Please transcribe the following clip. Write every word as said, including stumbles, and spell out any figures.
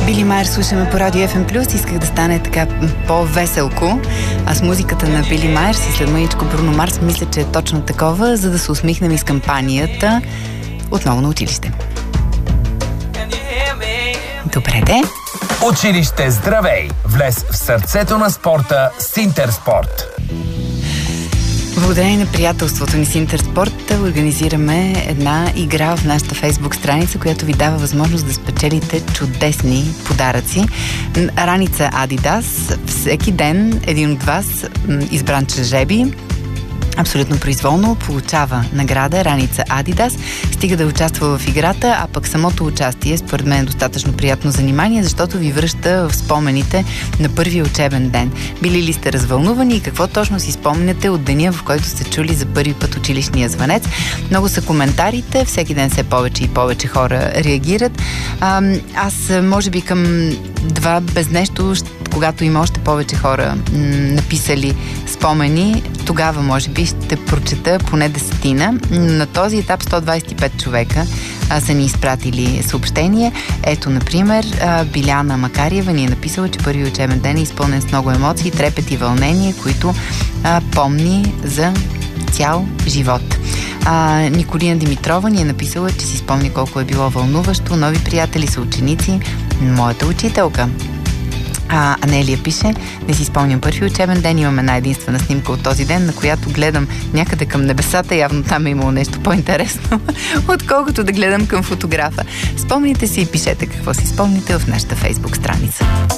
Били Майер слушаме по Радио Еф Ем Плюс. Исках да стане така по-веселко. А с музиката на Били Майер си след мъничко Бруно Марс мисля, че е точно такова, за да се усмихнем из кампанията отново на училище. Добре де. Училище здравей! Влез в сърцето на спорта с Интерспорт. Благодарение на приятелството ни с Интерспорт организираме една игра в нашата фейсбук страница, която ви дава възможност да спечелите чудесни подаръци. Раница Адидас. Всеки ден един от вас, избран чрез жеби, абсолютно произволно получава награда Раница Адидас, стига да участва в играта, а пък самото участие според мен е достатъчно приятно занимание, защото ви връща в спомените на първия учебен ден. Били ли сте развълнувани и какво точно си спомняте от деня, в който сте чули за първи път училищния звънец? Много са коментарите, всеки ден все повече и повече хора реагират. А, аз може би към два без нещо, когато има още повече хора м- написали спомени, тогава може би ще прочета поне десетина. На този етап сто двадесет и пет човека а, са ни изпратили съобщение. Ето, например, а, Биляна Макариева ни е написала, че първи учебен ден е изпълнен с много емоции, трепет и вълнение, които а, помни за цял живот. А, Николина Димитрова ни е написала, че си спомни колко е било вълнуващо, нови приятели са ученици, моята учителка. А, Анелия пише: не си спомням първи учебен ден, имам една единствена снимка от този ден, на която гледам някъде към небесата, явно там е имало нещо по-интересно, отколкото да гледам към фотографа. Спомните си и пишете какво си спомните в нашата фейсбук страница.